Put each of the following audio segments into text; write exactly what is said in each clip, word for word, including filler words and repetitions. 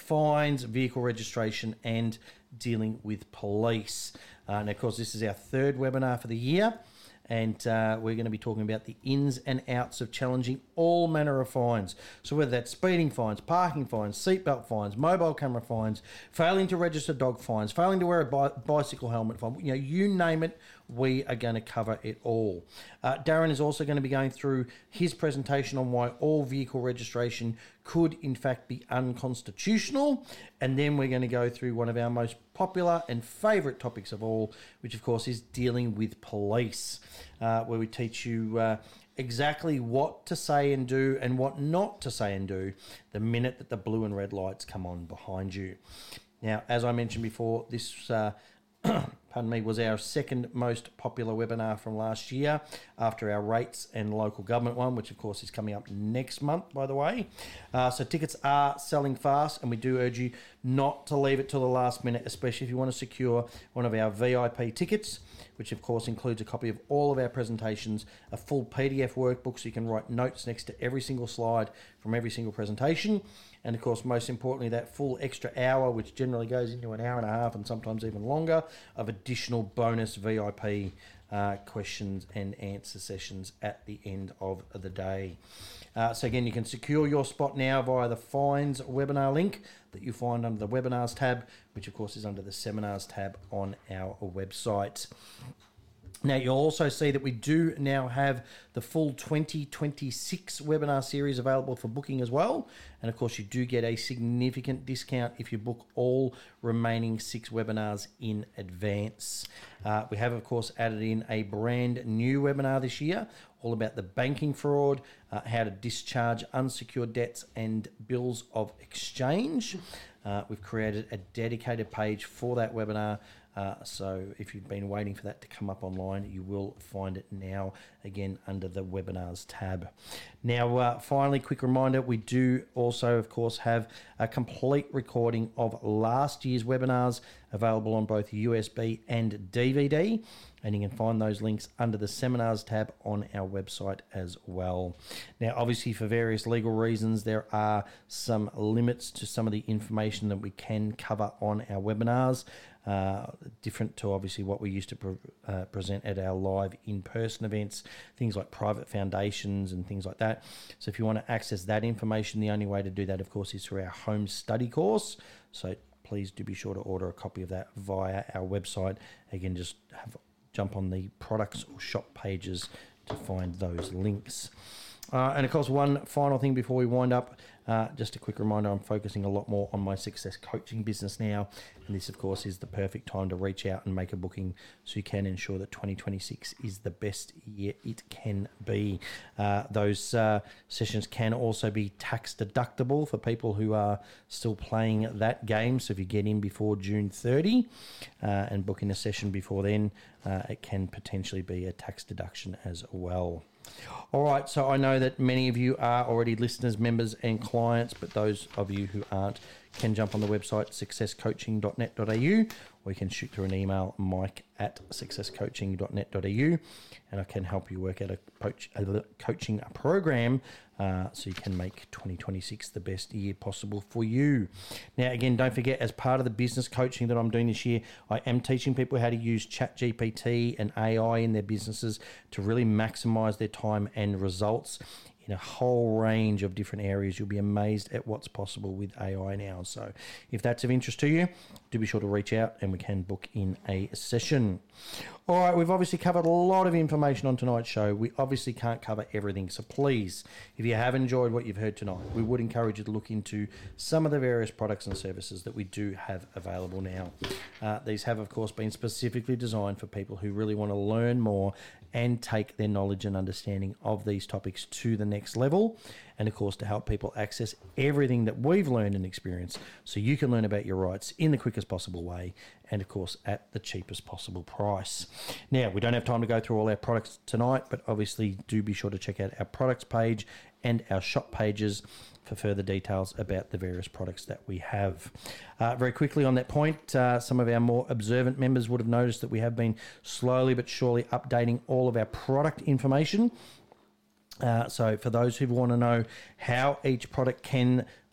fines, vehicle registration, and dealing with police. Uh, and of course, this is our third webinar for the year. And uh, we're going to be talking about the ins and outs of challenging all manner of fines. So whether that's speeding fines, parking fines, seatbelt fines, mobile camera fines, failing to register dog fines, failing to wear a bi- bicycle helmet fine, you know, you name it, we are going to cover it all. Uh, Darren is also going to be going through his presentation on why all vehicle registration could in fact be unconstitutional. And then we're going to go through one of our most popular and favourite topics of all, which of course is dealing with police, uh, where we teach you uh, exactly what to say and do and what not to say and do the minute that the blue and red lights come on behind you. Now, as I mentioned before, this uh, pardon me, was our second most popular webinar from last year after our rates and local government one, which of course is coming up next month, by the way. Uh, so tickets are selling fast, and we do urge you not to leave it till the last minute, especially if you want to secure one of our V I P tickets, which of course includes a copy of all of our presentations, a full P D F workbook so you can write notes next to every single slide from every single presentation. And of course, most importantly, that full extra hour, which generally goes into an hour and a half and sometimes even longer, of additional bonus V I P uh, questions and answer sessions at the end of the day. Uh, so again, you can secure your spot now via the Fines webinar link that you find under the Webinars tab, which of course is under the Seminars tab on our website. Now, you'll also see that we do now have the full twenty twenty-six webinar series available for booking as well. And of course, you do get a significant discount if you book all remaining six webinars in advance. Uh, we have, of course, added in a brand new webinar this year, all about the banking fraud, uh, how to discharge unsecured debts and bills of exchange. Uh, we've created a dedicated page for that webinar. Uh, so if you've been waiting for that to come up online, you will find it now, again, under the Webinars tab. Now, uh, finally, quick reminder, we do also, of course, have a complete recording of last year's webinars available on both U S B and D V D. And you can find those links under the Seminars tab on our website as well. Now, obviously, for various legal reasons, there are some limits to some of the information that we can cover on our webinars, uh, different to obviously what we used to pre- uh, present at our live in-person events, things like private foundations and things like that. So if you want to access that information, the only way to do that, of course, is through our home study course. So please do be sure to order a copy of that via our website. Again, just have jump on the products or shop pages to find those links. Uh, and of course, one final thing before we wind up, uh, just a quick reminder, I'm focusing a lot more on my success coaching business now. And this, of course, is the perfect time to reach out and make a booking so you can ensure that twenty twenty-six is the best year it can be. Uh, those uh, sessions can also be tax deductible for people who are still playing that game. So if you get in before June thirtieth uh, and book in a session before then, uh, it can potentially be a tax deduction as well. All right, so I know that many of you are already listeners, members and clients, but those of you who aren't can jump on the website success coaching dot net dot a u, or you can shoot through an email, mike at success coaching dot net dot a u, and I can help you work out a, coach, a coaching program uh, so you can make twenty twenty-six the best year possible for you. Now, again, don't forget, as part of the business coaching that I'm doing this year, I am teaching people how to use ChatGPT and A I in their businesses to really maximize their time and results in a whole range of different areas. You'll be amazed at what's possible with A I now. So if that's of interest to you, do be sure to reach out and we can book in a session. All right, we've obviously covered a lot of information on tonight's show. We obviously can't cover everything. So please, if you have enjoyed what you've heard tonight, we would encourage you to look into some of the various products and services that we do have available now. Uh, these have, of course, been specifically designed for people who really want to learn more and take their knowledge and understanding of these topics to the next level. And of course, to help people access everything that we've learned and experienced so you can learn about your rights in the quickest possible way and, of course, at the cheapest possible price. Now, we don't have time to go through all our products tonight, but obviously do be sure to check out our products page and our shop pages for further details about the various products that we have. Uh, very quickly on that point, uh, some of our more observant members would have noticed that we have been slowly but surely updating all of our product information. Uh, so for those who want to know how each product can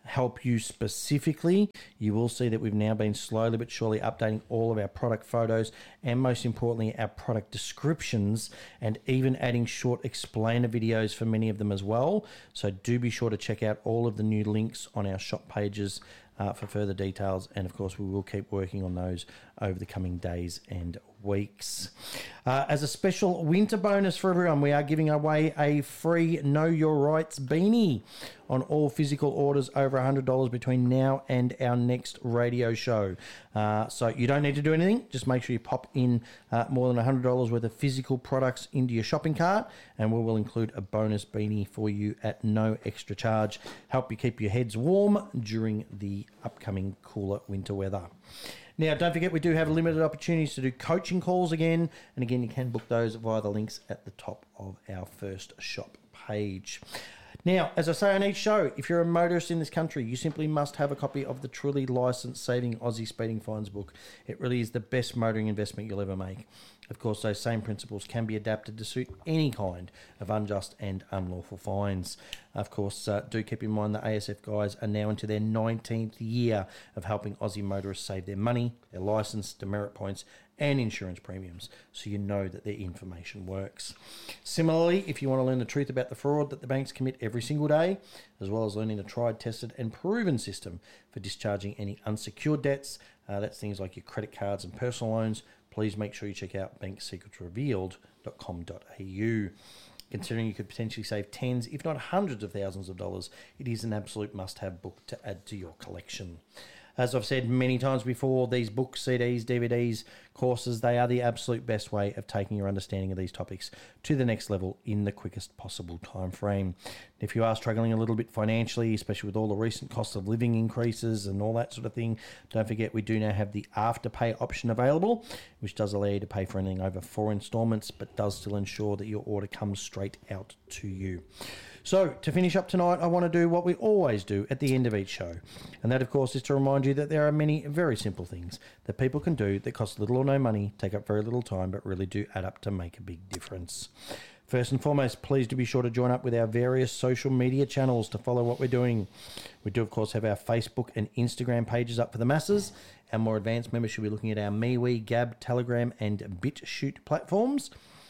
help you specifically. You will see that we've now been slowly but surely updating all of our product photos and, most importantly, our product descriptions, and even adding short explainer videos for many of them as well. So do be sure to check out all of the new links on our shop pages uh, for further details, and of course we will keep working on those over the coming days and weeks. Uh, as a special winter bonus for everyone, we are giving away a free Know Your Rights beanie on all physical orders over one hundred dollars between now and our next radio show. Uh, so you don't need to do anything. Just make sure you pop in uh, more than one hundred dollars worth of physical products into your shopping cart, and we will include a bonus beanie for you at no extra charge. Help you keep your heads warm during the upcoming cooler winter weather. Now, don't forget, we do have limited opportunities to do coaching calls again. And again, you can book those via the links at the top of our first shop page. Now, as I say on each show, if you're a motorist in this country, you simply must have a copy of the Truly Licensed Saving Aussie Speeding Fines book. It really is the best motoring investment you'll ever make. Of course, those same principles can be adapted to suit any kind of unjust and unlawful fines. Of course, uh, do keep in mind that A S F guys are now into their nineteenth year of helping Aussie motorists save their money, their licence, demerit points, and insurance premiums, so you know that their information works. Similarly, if you want to learn the truth about the fraud that the banks commit every single day, as well as learning the tried, tested, and proven system for discharging any unsecured debts, uh, that's things like your credit cards and personal loans, please make sure you check out bank secrets revealed dot com dot a u. Considering you could potentially save tens, if not hundreds of thousands of dollars, it is an absolute must-have book to add to your collection. As I've said many times before, these books, C Ds, D V Ds, courses, they are the absolute best way of taking your understanding of these topics to the next level in the quickest possible time frame. If you are struggling a little bit financially, especially with all the recent cost of living increases and all that sort of thing, don't forget we do now have the Afterpay option available, which does allow you to pay for anything over four installments, but does still ensure that your order comes straight out to you. So, to finish up tonight, I want to do what we always do at the end of each show. And that, of course, is to remind you that there are many very simple things that people can do that cost little or no money, take up very little time, but really do add up to make a big difference. First and foremost, please do be sure to join up with our various social media channels to follow what we're doing. We do, of course, have our Facebook and Instagram pages up for the masses. Our more advanced members should be looking at our MeWe, Gab, Telegram, and BitChute platforms.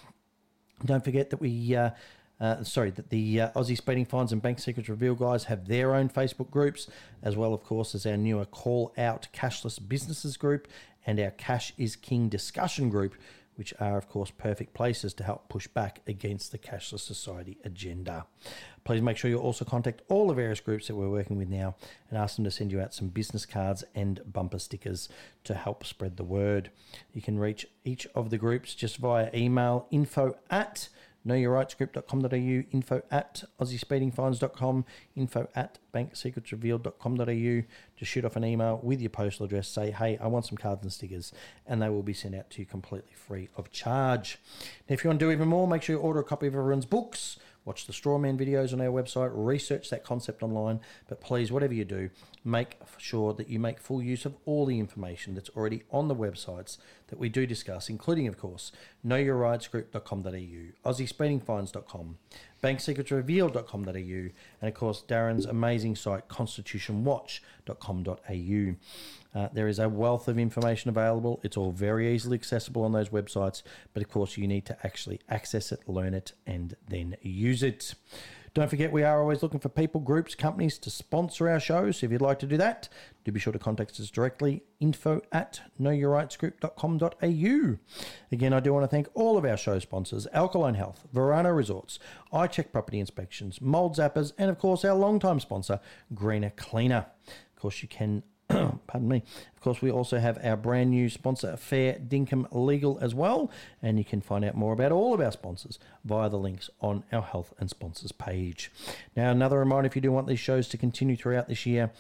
Don't forget that we... Uh, Uh, sorry, that the uh, Aussie Speeding Fines and Bank Secrets Reveal guys have their own Facebook groups, as well, of course, as our newer Call Out Cashless Businesses group and our Cash is King discussion group, which are, of course, perfect places to help push back against the cashless society agenda. Please make sure you also contact all the various groups that we're working with now and ask them to send you out some business cards and bumper stickers to help spread the word. You can reach each of the groups just via email, info at know your rights group dot com dot a u, info at aussie speeding fines dot com, info at bank secrets revealed dot com dot a u. Just shoot off an email with your postal address, say, hey, I want some cards and stickers, and they will be sent out to you completely free of charge. Now, if you want to do even more, make sure you order a copy of everyone's books, watch the Strawman videos on our website, research that concept online, but please, whatever you do, make sure that you make full use of all the information that's already on the websites that we do discuss, including, of course, know your rights group dot com dot a u, aussie speeding fines dot com, bank secrets revealed dot com dot a u, and, of course, Darren's amazing site, constitution watch dot com dot a u. Uh, there is a wealth of information available. It's all very easily accessible on those websites, but of course you need to actually access it, learn it, and then use it. Don't forget, we are always looking for people, groups, companies to sponsor our shows. So if you'd like to do that, do be sure to contact us directly, info at know your rights group dot com dot a u. Again, I do want to thank all of our show sponsors, Alkaline Health, Verano Resorts, iCheck Property Inspections, Mold Zappers, and of course our longtime sponsor, Greener Cleaner. Of course, you can pardon me. Of course, we also have our brand new sponsor, Fair Dinkum Legal, as well. And you can find out more about all of our sponsors via the links on our health and sponsors page. Now, another reminder, if you do want these shows to continue throughout this year,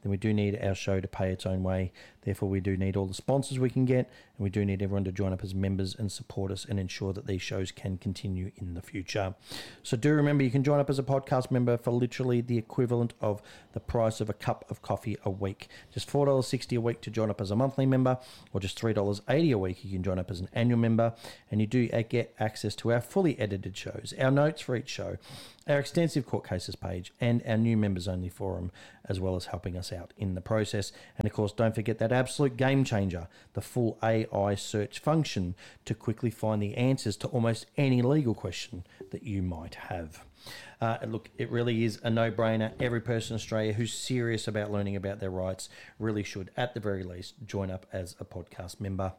then we do need our show to pay its own way. Therefore, we do need all the sponsors we can get, and we do need everyone to join up as members and support us and ensure that these shows can continue in the future. So do remember, you can join up as a podcast member for literally the equivalent of the price of a cup of coffee a week. Just four dollars sixty a week to join up as a monthly member, or just three dollars eighty a week you can join up as an annual member, and you do get access to our fully edited shows, our notes for each show, our extensive court cases page, and our new members only forum, as well as helping us out in the process. And of course, don't forget that absolute game changer, the full A I search function to quickly find the answers to almost any legal question that you might have. Uh, and look, it really is a no-brainer. Every person in Australia who's serious about learning about their rights really should, at the very least, join up as a podcast member.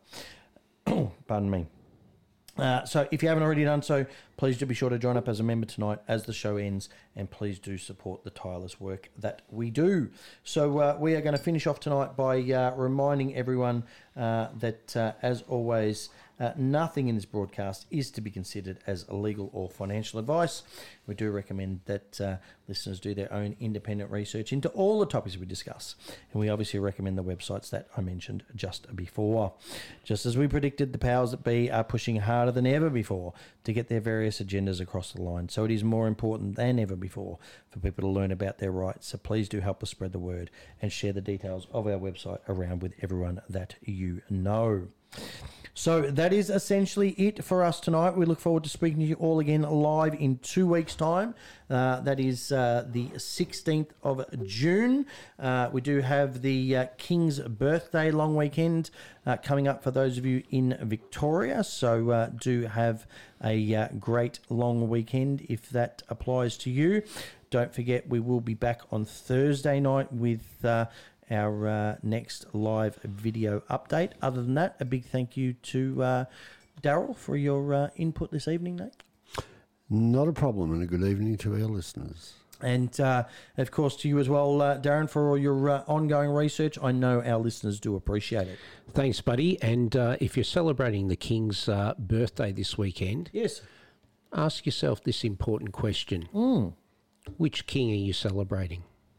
Pardon me. Uh, so if you haven't already done so, please do be sure to join up as a member tonight as the show ends, and please do support the tireless work that we do. So uh, we are going to finish off tonight by uh, reminding everyone uh, that, uh, as always, uh, nothing in this broadcast is to be considered as legal or financial advice. We do recommend that uh, listeners do their own independent research into all the topics we discuss, and we obviously recommend the websites that I mentioned just before. Just as we predicted, the powers that be are pushing harder than ever before to get their various agendas across the line, so it is more important than ever before for people to learn about their rights. So please do help us spread the word and share the details of our website around with everyone that you know. So that is essentially it for us tonight. We look forward to speaking to you all again live in two weeks' time. Uh, that is uh, the sixteenth of June. Uh, we do have the uh, King's Birthday long weekend uh, coming up for those of you in Victoria. So uh, do have a uh, great long weekend if that applies to you. Don't forget, we will be back on Thursday night with Uh, our uh, next live video update. Other than that, a big thank you to uh, Daryl for your uh, input this evening, Nate. Not a problem, and a good evening to our listeners. And, uh, of course, to you as well, uh, Darren, for all your uh, ongoing research. I know our listeners do appreciate it. Thanks, buddy. And uh, if you're celebrating the King's uh, birthday this weekend, yes, ask yourself this important question. Mm. Which king are you celebrating?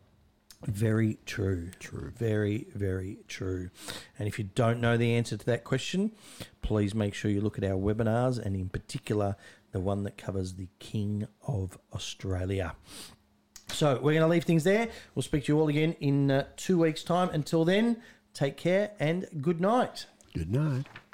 Very true. True. Very, very true. And if you don't know the answer to that question, please make sure you look at our webinars, and in particular, the one that covers the King of Australia. So we're going to leave things there. We'll speak to you all again in uh, two weeks' time. Until then, take care and good night. Good night.